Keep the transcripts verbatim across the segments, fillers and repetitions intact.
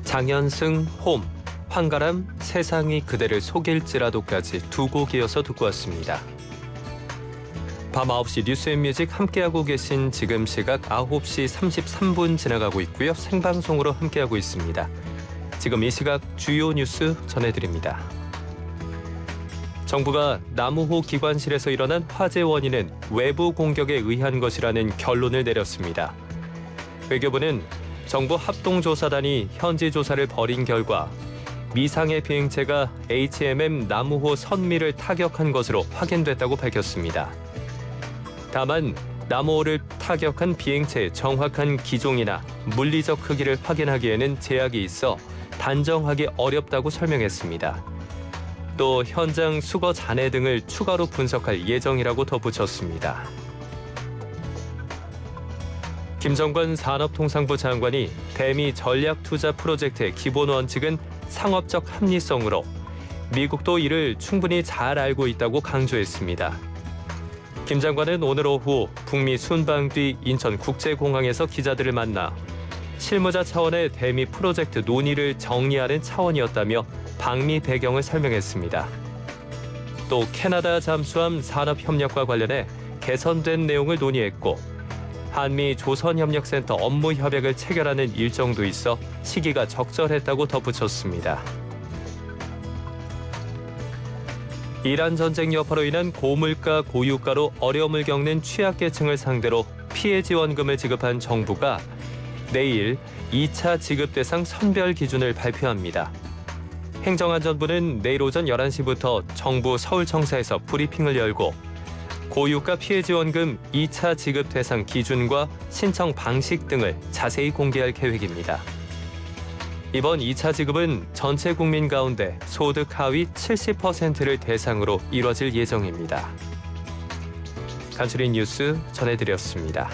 장현승 홈, 황가람 세상이 그대를 속일지라도까지 두 곡 이어서 듣고 왔습니다. 밤 아홉 시 뉴스앤뮤직 함께하고 계신 지금 시각 아홉 시 삼십삼 분 지나가고 있고요. 생방송으로 함께하고 있습니다. 지금 이 시각 주요 뉴스 전해드립니다. 정부가 남우호 기관실에서 일어난 화재 원인은 외부 공격에 의한 것이라는 결론을 내렸습니다. 외교부는 정부 합동조사단이 현지 조사를 벌인 결과 미상의 비행체가 에이치엠엠 남우호 선미를 타격한 것으로 확인됐다고 밝혔습니다. 다만 남우호를 타격한 비행체의 정확한 기종이나 물리적 크기를 확인하기에는 제약이 있어 단정하기 어렵다고 설명했습니다. 또 현장 수거 잔해 등을 추가로 분석할 예정이라고 덧붙였습니다. 김정관 산업통상부 장관이 대미 전략투자 프로젝트의 기본 원칙은 상업적 합리성으로 미국도 이를 충분히 잘 알고 있다고 강조했습니다. 김 장관은 오늘 오후 북미 순방 뒤 인천국제공항에서 기자들을 만나 실무자 차원의 대미 프로젝트 논의를 정리하는 차원이었다며 방미 배경을 설명했습니다. 또 캐나다 잠수함 산업협력과 관련해 개선된 내용을 논의했고 한미 조선협력센터 업무 협약을 체결하는 일정도 있어 시기가 적절했다고 덧붙였습니다. 이란 전쟁 여파로 인한 고물가, 고유가로 어려움을 겪는 취약계층을 상대로 피해 지원금을 지급한 정부가 내일 이 차 지급 대상 선별 기준을 발표합니다. 행정안전부는 내일 오전 열한 시부터 정부 서울청사에서 브리핑을 열고 고유가 피해 지원금 이 차 지급 대상 기준과 신청 방식 등을 자세히 공개할 계획입니다. 이번 이 차 지급은 전체 국민 가운데 소득 하위 칠십 퍼센트를 대상으로 이뤄질 예정입니다. 간추린 뉴스 전해드렸습니다.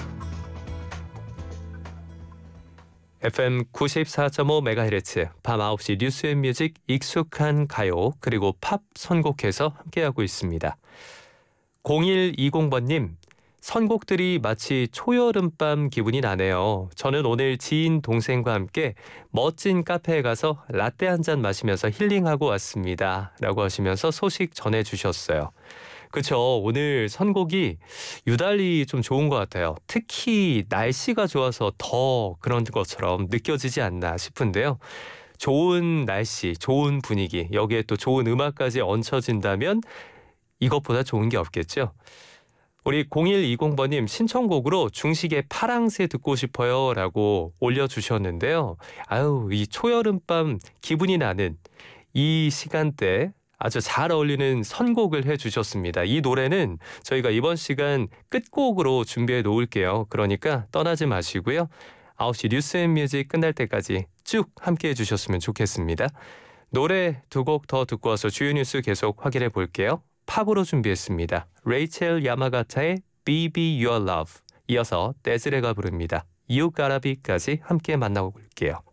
에프엠 구십사 점 오 메가헤르츠 밤 아홉 시 뉴스앤뮤직 익숙한 가요 그리고 팝 선곡해서 함께하고 있습니다. 공일이공 번님, 선곡들이 마치 초여름밤 기분이 나네요. 저는 오늘 지인 동생과 함께 멋진 카페에 가서 라떼 한 잔 마시면서 힐링하고 왔습니다. 라고 하시면서 소식 전해주셨어요. 그렇죠. 오늘 선곡이 유달리 좀 좋은 것 같아요. 특히 날씨가 좋아서 더 그런 것처럼 느껴지지 않나 싶은데요. 좋은 날씨, 좋은 분위기, 여기에 또 좋은 음악까지 얹혀진다면 이것보다 좋은 게 없겠죠. 우리 공일이공 번님 신청곡으로 중식의 파랑새 듣고 싶어요 라고 올려주셨는데요. 아유, 이 초여름밤 기분이 나는 이 시간대 아주 잘 어울리는 선곡을 해주셨습니다. 이 노래는 저희가 이번 시간 끝곡으로 준비해 놓을게요. 그러니까 떠나지 마시고요. 아홉 시 뉴스앤뮤직 끝날 때까지 쭉 함께해 주셨으면 좋겠습니다. 노래 두 곡 더 듣고 와서 주요 뉴스 계속 확인해 볼게요. 팝으로 준비했습니다. 레이첼 야마가타의 Be Be Your Love, 이어서 데즈레가 부릅니다. You Gotta Be까지 함께 만나고 볼게요.